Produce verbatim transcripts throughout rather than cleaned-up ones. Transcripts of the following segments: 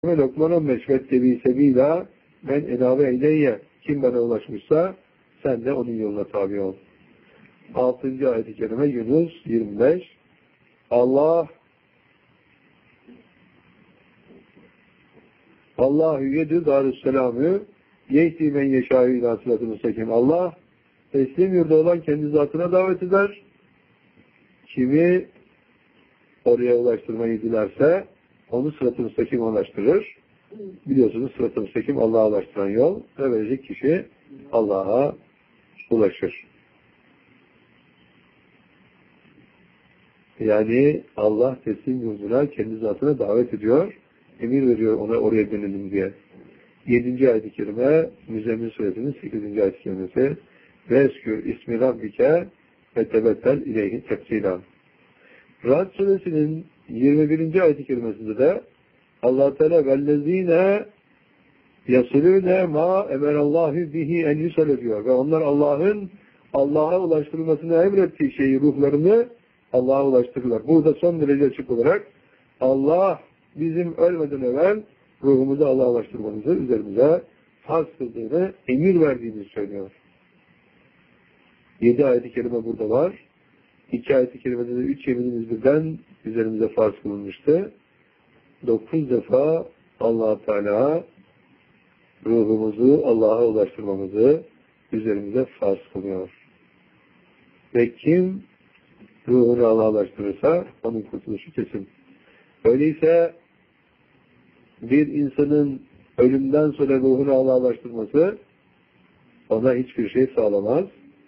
ve Lokman'ın meşvettebi sebiyle ben enave eyleye, kim bana ulaşmışsa sen de onun yoluna tabi ol. altıncı ayet-i kerime Yunus yirmi beş. Allah Allahu yedü darüsselamü yehdi men yeşâhü ilâ sıratı müstakim. Allah teslim yurda olan kendi zatına davet eder. Kimi oraya ulaştırmayı dilerse onu sırat-ı müstakim ulaştırır. Biliyorsunuz sırat-ı müstakim Allah'a ulaştıran yol ve verecek kişi Allah'a ulaşır. Yani Allah teslim yurduna kendi zatına davet ediyor. Emir veriyor ona oraya dönelim diye. Yedinci ayet-i kerime Müzzemmil suresinin sekizinci ayet-i kerimesi Veskür ismi rabbike ve tebettel ileyhi tefsila. Ra'd suresinin yirmi birinci ayet-i kerimesinde de Allah Teala vellezine yasilune ma emerallahu bihi en yusale diyor. Ve onlar Allah'ın Allah'a ulaştırılmasını emrettiği şeyi, ruhlarını Allah'a ulaştırırlar. Burada son derece açık olarak Allah bizim ölmeden evvel ruhumuzu Allah'a ulaştırmamızı üzerimize farz kıldığını, emir verdiğini söylüyor. Yedi ayet-i kerime burada var. İki ayet-i kerimede de üç yeminimiz birden üzerimize farz kılınmıştı. Dokuz defa Allah-u Teala ruhumuzu Allah'a ulaştırmamızı üzerimize farz kılıyor. Ve kim ruhunu Allah'a ulaştırırsa onun kurtuluşu kesin. Öyleyse bir insanın ölümden sonra ruhunu Allah'a ulaştırması ona hiçbir şey sağlamaz.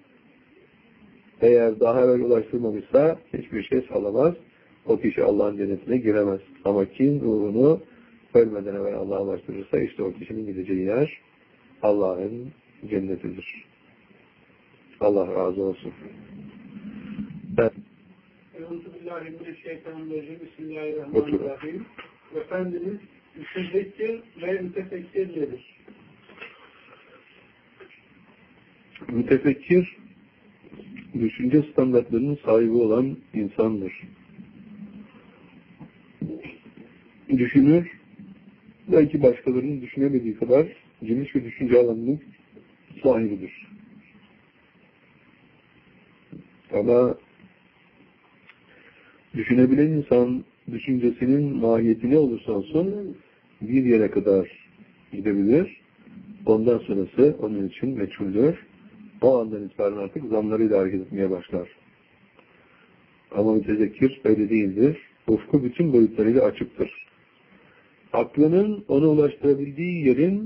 Eğer daha evvel ulaştırmamışsa hiçbir şey sağlamaz. O kişi Allah'ın cennetine giremez. Ama kim ruhunu ölmeden evvel Allah'a ulaştırırsa işte o kişinin gideceği yer Allah'ın cennetidir. Allah razı olsun. Ben Euzubillahimineşşeytanirracim. Bismillahirrahmanirrahim. Efendimiz mütezekkir ve mütefekkir nedir? Mütefekkir düşünce standartlarının sahibi olan insandır. Düşünür, belki başkalarının düşünemediği kadar geniş bir düşünce alanının sahibidir. Ama düşünebilen insan düşüncesinin mahiyeti ne olursa olsun bir yere kadar gidebilir. Ondan sonrası onun için meçhuldür. O andan itibaren artık zanlarıyla hareket etmeye başlar. Ama mütezekkir öyle değildir. Ufku bütün boyutlarıyla açıktır. Aklının ona ulaştırabildiği yerin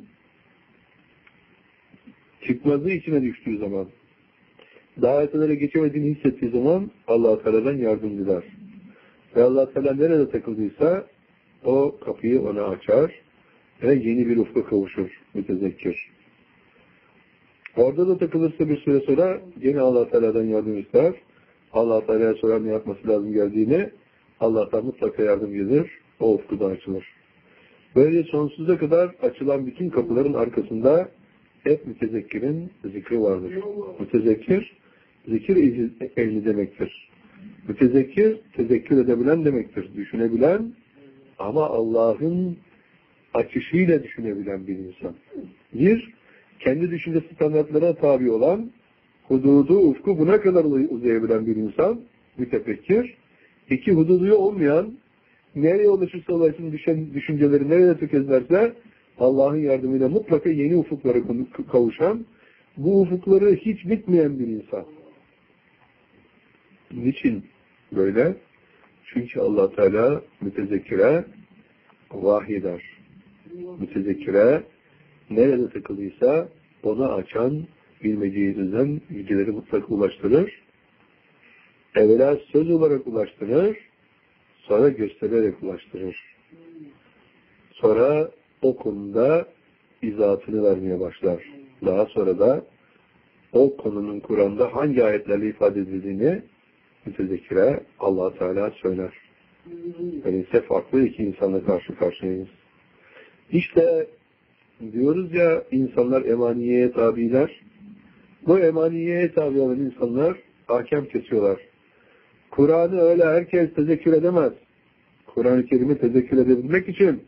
çıkmazı içine düştüğü zaman, daha ötelere geçemediğini hissettiği zaman Allah-u Teala'dan yardım diler. Ve Allah-u Teala nerede takıldıysa o kapıyı ona açar ve yeni bir ufka kavuşur mütezekkir. Orada da takılırsa bir süre sonra yine Allah-u Teala'dan yardım ister. Allah-u Teala'ya sorar ne yapması lazım geldiğini. Allah'tan mutlaka yardım gelir. O ufku da açılır. Böyle sonsuza kadar açılan bütün kapıların arkasında hep mütezekkirin zikri vardır. Mütezekkir, zikir ehli demektir. Mütezekkir, tezekkür edebilen demektir. Düşünebilen ama Allah'ın açışıyla düşünebilen bir insan. Bir, kendi düşünce standartlarına tabi olan, hududu, ufku buna kadar uzayabilen bir insan, mütefekkir. İki, hududu olmayan, nereye ulaşırsa ulaşsın düşen düşünceleri nerede tökezlerse, Allah'ın yardımıyla mutlaka yeni ufuklara kavuşan, bu ufukları hiç bitmeyen bir insan. Niçin böyle? Çünkü Allah Teala mütezekkire vahyeder. Mütezekkire nerede takılıysa ona açan bilmediğinizden bilgileri mutlaka ulaştırır. Evvela söz olarak ulaştırır, sonra göstererek ulaştırır. Sonra o konuda izahatını vermeye başlar. Daha sonra da o konunun Kur'an'da hangi ayetlerle ifade edildiğini mütezekkire Allah Teala söyler. Öyleyse farklı iki insanla karşı karşıyayız. İşte diyoruz ya insanlar emaniyeye tabiler. Bu emaniyeye tabi olan insanlar hakem kesiyorlar. Kur'an'ı öyle herkes tezekkür edemez. Kur'an-ı Kerim'i tezekkür edebilmek için